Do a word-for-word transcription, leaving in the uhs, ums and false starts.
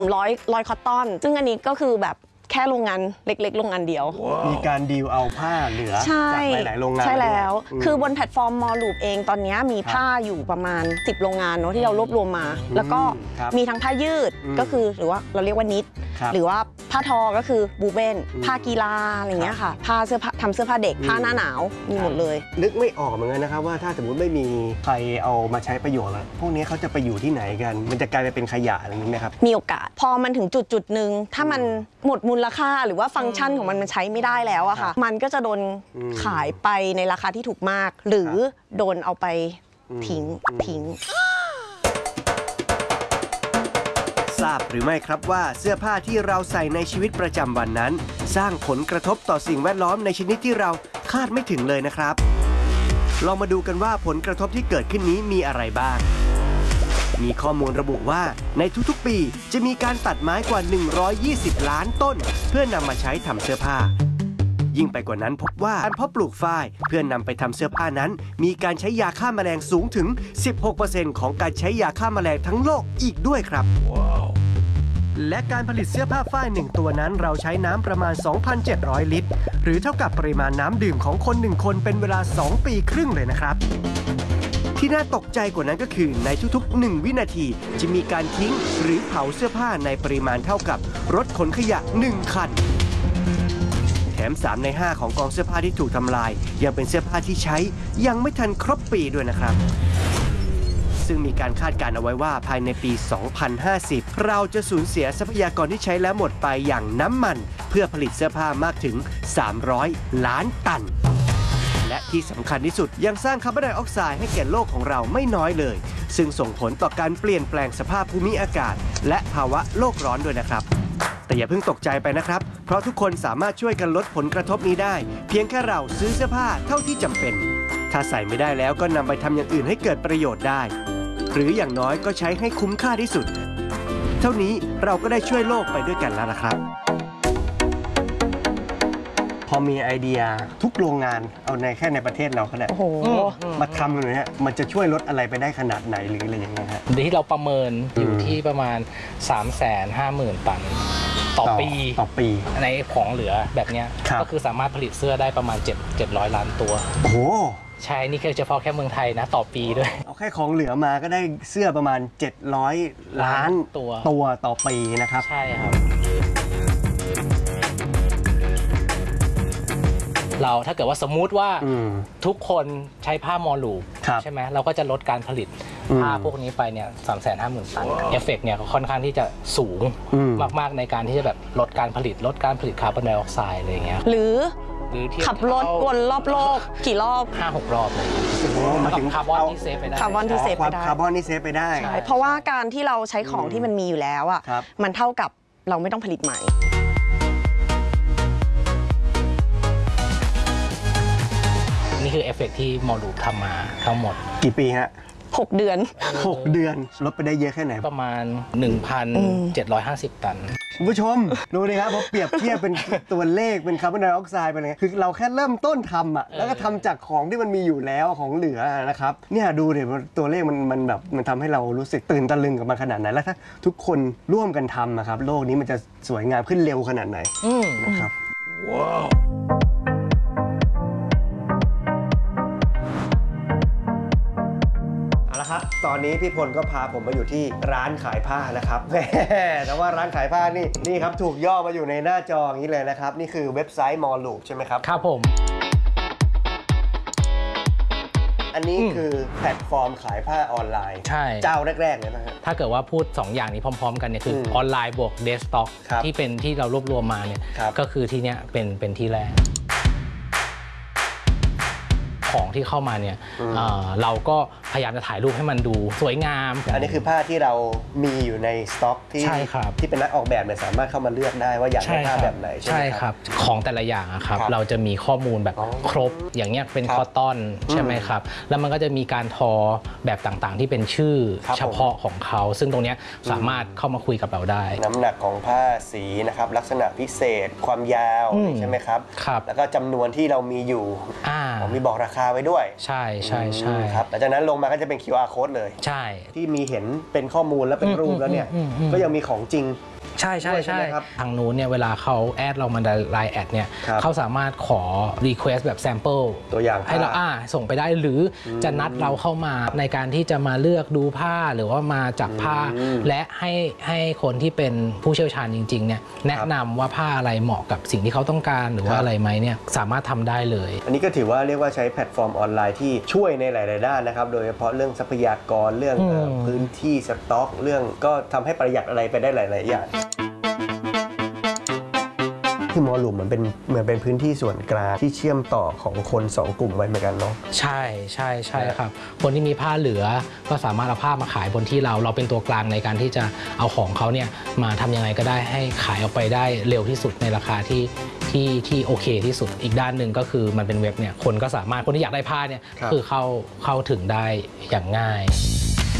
ร้อยร้อยคอตตอนซึ่งอันนี้ก็คือแบบแค่โรงงานเล็กๆโรงงานเดียวมีการดีลเอาผ้าเหลือจากหลายๆโรงงานใช่แล้วคือบนแพลตฟอร์มมอลลูปเองตอนนี้มีผ้าอยู่ประมาณสิบโรงงานเนาะที่เรารวบรวมมาแล้วก็มีทั้งผ้ายืดก็คือหรือว่าเราเรียกว่านิตหรือว่าผ้าทอก็คือบูเบนผ้ากีฬาอะไรเงี้ยค่ะผ้าเสื้อผ้าทำเสื้อผ้าเด็กผ้าหน้าหนาวมีหมดเลยนึกไม่ออกเหมือนกันนะครับว่าถ้าสมมติไม่มีใครเอามาใช้ประโยชน์แล้วพวกนี้เขาจะไปอยู่ที่ไหนกันมันจะกลายไปเป็นขยะอะไรอย่างนี้ไหมครับมีโอกาสพอมันถึงจุดจุดหนึ่งถ้ามันหมดมูลค่าหรือว่าฟังก์ชันของมันมันใช้ไม่ได้แล้วอะค่ะมันก็จะโดนขายไปในราคาที่ถูกมากหรือโดนเอาไปทิ้งทิ้งทราบหรือไม่ครับว่าเสื้อผ้าที่เราใส่ในชีวิตประจำวันนั้นสร้างผลกระทบต่อสิ่งแวดล้อมในชนิดที่เราคาดไม่ถึงเลยนะครับลองมาดูกันว่าผลกระทบที่เกิดขึ้นนี้มีอะไรบ้างมีข้อมูลระบุว่าในทุกๆปีจะมีการตัดไม้กว่าหนึ่งร้อยยี่สิบล้านต้นเพื่อนำมาใช้ทำเสื้อผ้ายิ่งไปกว่านั้นพบว่าการเพาะปลูกฝ้ายเพื่อนนำไปทำเสื้อผ้านั้นมีการใช้ยาฆ่าแมลงสูงถึง สิบหกเปอร์เซ็นต์ ของการใช้ยาฆ่าแมลงทั้งโลกอีกด้วยครับ wow. และการผลิตเสื้อผ้าฝ้ายหนึ่งตัวนั้นเราใช้น้ำประมาณ สองพันเจ็ดร้อย ลิตรหรือเท่ากับปริมาณน้ำดื่มของคนหนึ่งคนเป็นเวลาสองปีครึ่งเลยนะครับที่น่าตกใจกว่านั้นก็คือในทุกๆหนึ่งวินาทีจะมีการทิ้งหรือเผาเสื้อผ้าในปริมาณเท่ากับรถขนขยะหนึ่งคันแถมสามในห้าของกองเสื้อผ้าที่ถูกทำลายยังเป็นเสื้อผ้าที่ใช้ยังไม่ทันครบปีด้วยนะครับซึ่งมีการคาดการณ์เอาไว้ว่าภายในปี สองพันห้าสิบ เราจะสูญเสียทรัพยากรที่ใช้แล้วหมดไปอย่างน้ำมันเพื่อผลิตเสื้อผ้ามากถึงสามร้อยล้านตันและที่สำคัญที่สุดยังสร้างคาร์บอนไดออกไซด์ให้แก่โลกของเราไม่น้อยเลยซึ่งส่งผลต่อการเปลี่ยนแปลงสภาพภูมิอากาศและภาวะโลกร้อนด้วยนะครับแต่อย่าเพิ่งตกใจไปนะครับเพราะทุกคนสามารถช่วยกันลดผลกระทบนี้ได้เพียงแค่เราซื้อเสื้อผ้าเท่าที่จำเป็นถ้าใส่ไม่ได้แล้วก็นำไปทำอย่างอื่นให้เกิดประโยชน์ได้หรืออย่างน้อยก็ใช้ให้คุ้มค่าที่สุดเท่านี้เราก็ได้ช่วยโลกไปด้วยกันแล้วนะครับพอมีไอเดียทุกโรงงานเอาในแค่ในประเทศเราขนาดมาทำกันเลยฮะมันจะช่วยลดอะไรไปได้ขนาดไหนหรืออะไรอย่างเงี้ยฮะที่เราประเมินอยู่ที่ประมาณ สามแสนห้าหมื่น ตันต่อปีต่อปีในของเหลือแบบนี้ก็คือสามารถผลิตเสื้อได้ประมาณเจ็ดร้อยล้านตัวโอ้โหใช่นี่แค่เฉพาะแค่เมืองไทยนะต่อปีด้วยเอาแค่ของเหลือมาก็ได้เสื้อประมาณเจ็ดร้อยล้านตัวตัวต่อปีนะครับใช่ครับเราถ้าเกิดว่าสมมุติว่าทุกคนใช้ผ้ามอลลูใช่ไหมเราก็จะลดการผลิตผ้าพวกนี้ไปเนี่ยสามแสนห้าหมื่นตันเอฟเฟกต์เนี่ยค่อนข้างที่จะสูงมากๆในการที่จะแบบลดการผลิตลดการผลิตคาร์บอนไดออกไซด์อะไรอย่างเงี้ยหรือขับรถวนรอบโลกกี่รอบห้าหก รอบเลยมาถึงคาร์บอนที่เซฟไปได้คาร์บอนที่เซฟไปได้คาร์บอนที่เซฟไปได้เพราะว่าการที่เราใช้ของที่มันมีอยู่แล้วอ่ะมันเท่ากับเราไม่ต้องผลิตใหม่นี่คือเอฟเฟกต์ที่มอลลูทำมาทั้งหมดกี่ปีฮะหกเดือนหกเดือนลดไปได้เยอะแค่ไหนประมาณ หนึ่งพันเจ็ดร้อยห้าสิบ ตันคุณผู้ชมดูดิครับพอเปรียบเทียบเป็นตัวเลขเป็นคาร์บอนไดออกไซด์เป็นไงคือเราแค่เริ่มต้นทำอ่ะแล้วก็ทำจากของที่มันมีอยู่แล้วของเหลือนะครับเนี่ยดูดิตัวเลขมันมันแบบมันทำให้เรารู้สึกตื่นตะลึงกับมันขนาดไหนแล้วถ้าทุกคนร่วมกันทำนะครับโลกนี้มันจะสวยงามขึ้นเร็วขนาดไหนนะครับว้าวตอนนี้พี่พลก็พาผมมาอยู่ที่ร้านขายผ้านะครับแต่ว่าร้านขายผ้านี่นี่ครับถูกย่อมาอยู่ในหน้าจออย่างนี้เลยนะครับนี่คือเว็บไซต์มอลลูใช่ไหมครับครับผมอันนี้คือแพลตฟอร์มขายผ้าออนไลน์ใช่เจ้าแรกๆเลยนะฮะถ้าเกิดว่าพูดสองอย่างนี้พร้อมๆกันเนี่ยคือออนไลน์บวกเดสก์ท็อปที่เป็นที่เรารวบรวมมาเนี่ยก็คือที่เนี้ยเป็นเป็นที่แรกของที่เข้ามาเนี่ยเราก็พยายามจะถ่ายรูปให้มันดูสวยงามอันนี้คือผ้าที่เรามีอยู่ในสต็อกที่ที่เป็นนักออกแบบเนี่ยสามารถเข้ามาเลือกได้ว่าอยากได้ผ้าแบบไหนใช่ไหมครับของแต่ละอย่างครับเราจะมีข้อมูลแบบครบอย่างเงี้ยเป็นคอตตอนใช่ไหมครับแล้วมันก็จะมีการทอแบบต่างๆที่เป็นชื่อเฉพาะของเขาซึ่งตรงนี้สามารถเข้ามาคุยกับเราได้น้ำหนักของผ้าสีนะครับลักษณะพิเศษความยาวใช่ไหมครับแล้วก็จำนวนที่เรามีอยู่มีบอกราคาไว้ด้วยใช่ใช่ใช่ครับหลังจากนั้นลงมาก็จะเป็น คิว อาร์ code เลยใช่ที่มีเห็นเป็นข้อมูลและเป็นรูปแล้วเนี่ยก็ยังมีของจริงใช่ใช่ด้วยใช่ใช่ไหมครับทางนู้นเนี่ยเวลาเขาแอดเรามาในไลน์แอดเนี่ยครับเขาสามารถขอ request แบบ sample ตัวอย่างให้เราผ้าอ่าส่งไปได้หรืออจะนัดเราเข้ามาในการที่จะมาเลือกดูผ้าหรือว่ามาจับผ้าอืมและให้ให้คนที่เป็นผู้เชี่ยวชาญจริงๆเนี่ยแนะนำว่าผ้าอะไรเหมาะกับสิ่งที่เขาต้องการหรือว่าครับอะไรไหมเนี่ยสามารถทำได้เลยอันนี้ก็ถือว่าเรียกว่าใช้แพลตฟอร์มออนไลน์ที่ช่วยในหลาย ๆ ด้านนะครับ โดยเฉพาะเรื่องทรัพยากรเรื่องอืมเอ่อพื้นที่สต็อก เรื่องก็ทำให้ประหยัดอะไรไปได้หลาย ๆ อย่างคือมอลลุ่มมันเป็นเหมือนเป็นพื้นที่ส่วนกลางที่เชื่อมต่อของคนสองกลุ่มไว้เหมือนกันเนาะใช่ใช่ใช่ครับ คนที่มีผ้าเหลือก็สามารถเอาผ้ามาขายบนที่เราเราเป็นตัวกลางในการที่จะเอาของเขาเนี่ยมาทำยังไงก็ได้ให้ขายออกไปได้เร็วที่สุดในราคาที่ที่ที่โอเคที่สุดอีกด้านหนึ่งก็คือมันเป็นเว็บเนี่ยคนก็สามารถคนที่อยากได้ผ้าเนี่ยครับคือเข้าเข้าถึงได้อย่างง่าย